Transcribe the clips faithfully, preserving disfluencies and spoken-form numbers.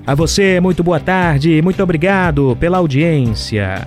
A você, muito boa tarde, muito obrigado pela audiência.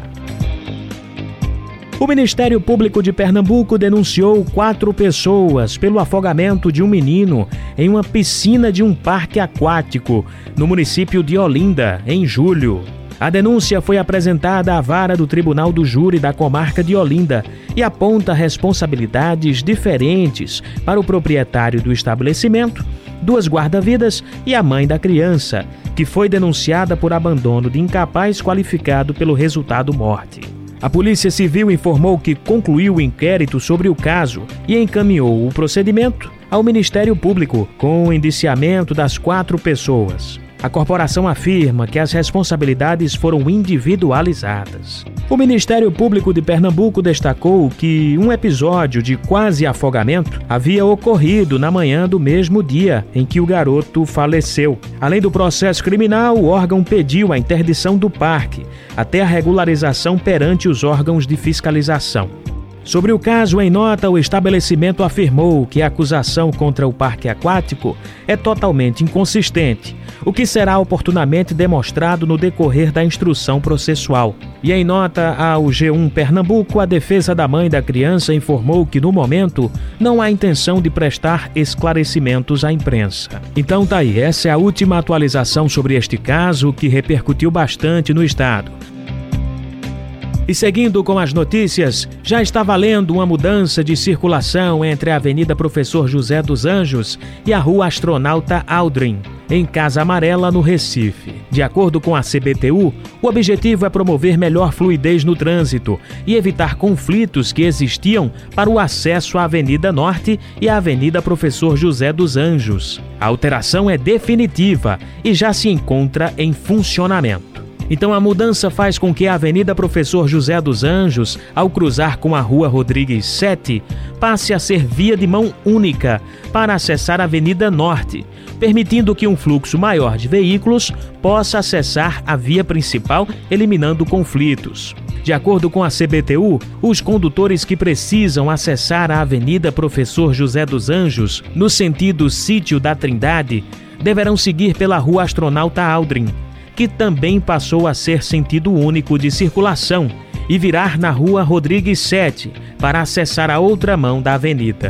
O Ministério Público de Pernambuco denunciou quatro pessoas pelo afogamento de um menino em uma piscina de um parque aquático no município de Olinda, em julho. A denúncia foi apresentada à vara do Tribunal do Júri da comarca de Olinda e aponta responsabilidades diferentes para o proprietário do estabelecimento, duas guarda-vidas e a mãe da criança, que foi denunciada por abandono de incapaz qualificado pelo resultado morte. A Polícia Civil informou que concluiu o inquérito sobre o caso e encaminhou o procedimento ao Ministério Público com o indiciamento das quatro pessoas. A corporação afirma que as responsabilidades foram individualizadas. O Ministério Público de Pernambuco destacou que um episódio de quase afogamento havia ocorrido na manhã do mesmo dia em que o garoto faleceu. Além do processo criminal, o órgão pediu a interdição do parque até a regularização perante os órgãos de fiscalização. Sobre o caso, em nota, o estabelecimento afirmou que a acusação contra o parque aquático é totalmente inconsistente, o que será oportunamente demonstrado no decorrer da instrução processual. E em nota ao G um Pernambuco, a defesa da mãe da criança informou que, no momento, não há intenção de prestar esclarecimentos à imprensa. Então tá aí, essa é a última atualização sobre este caso que repercutiu bastante no estado. E seguindo com as notícias, já está valendo uma mudança de circulação entre a Avenida Professor José dos Anjos e a Rua Astronauta Aldrin, em Casa Amarela, no Recife. De acordo com a C B T U, o objetivo é promover melhor fluidez no trânsito e evitar conflitos que existiam para o acesso à Avenida Norte e à Avenida Professor José dos Anjos. A alteração é definitiva e já se encontra em funcionamento. Então a mudança faz com que a Avenida Professor José dos Anjos, ao cruzar com a Rua Rodrigues sete, passe a ser via de mão única para acessar a Avenida Norte, permitindo que um fluxo maior de veículos possa acessar a via principal, eliminando conflitos. De acordo com a C B T U, os condutores que precisam acessar a Avenida Professor José dos Anjos, no sentido Sítio da Trindade, deverão seguir pela Rua Astronauta Aldrin, que também passou a ser sentido único de circulação, e virar na Rua Rodrigues sete para acessar a outra mão da avenida.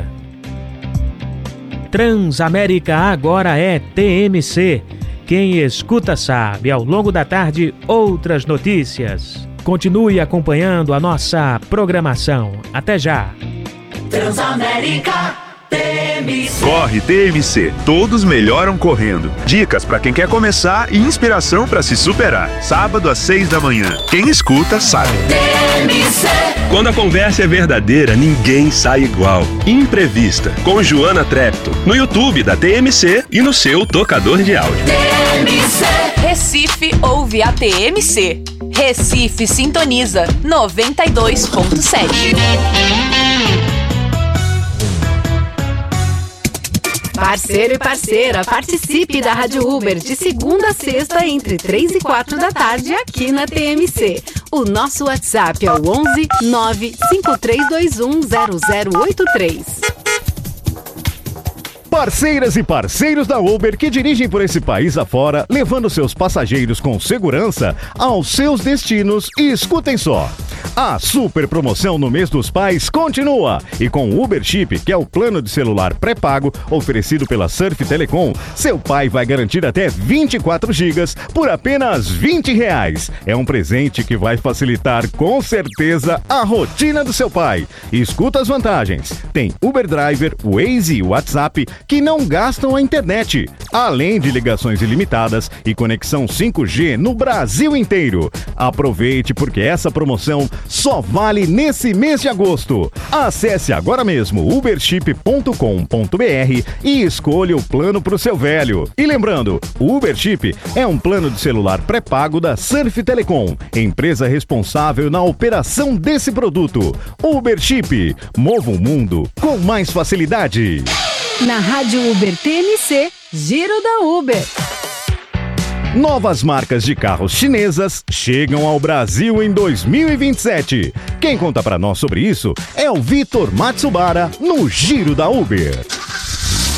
Transamérica agora é T M C. Quem escuta sabe. Ao longo da tarde, outras notícias. Continue acompanhando a nossa programação. Até já. Transamérica T M C. Corre T M C, todos melhoram correndo. Dicas para quem quer começar e inspiração para se superar. Sábado às seis da manhã. Quem escuta sabe. T M C. Quando a conversa é verdadeira, ninguém sai igual. Imprevista, com Joana Trepto, no YouTube da T M C e no seu tocador de áudio. T M C. Recife ouve a T M C. Recife sintoniza noventa e dois ponto sete. Parceiro e parceira, participe da Rádio Uber de segunda a sexta entre três e quatro da tarde aqui na T M C. O nosso WhatsApp é o onze nove cinco três dois um zero zero oito três. Parceiras e parceiros da Uber que dirigem por esse país afora, levando seus passageiros com segurança aos seus destinos, e escutem só. A super promoção no mês dos pais continua, e com o Uber Chip, que é o plano de celular pré-pago oferecido pela Surf Telecom, seu pai vai garantir até vinte e quatro gigas por apenas vinte reais. É um presente que vai facilitar com certeza a rotina do seu pai. Escuta as vantagens. Tem Uber Driver, Waze e WhatsApp que não gastam a internet, além de ligações ilimitadas e conexão cinco G no Brasil inteiro. Aproveite, porque essa promoção só vale nesse mês de agosto. Acesse agora mesmo uberchip ponto com ponto b r e escolha o plano para o seu velho. E lembrando, o Uber Chip é um plano de celular pré-pago da Surf Telecom, empresa responsável na operação desse produto. Uber Chip, mova o mundo com mais facilidade. Na Rádio Uber T M C, Giro da Uber. Novas marcas de carros chinesas chegam ao Brasil em dois mil e vinte e sete. Quem conta pra nós sobre isso é o Vitor Matsubara no Giro da Uber.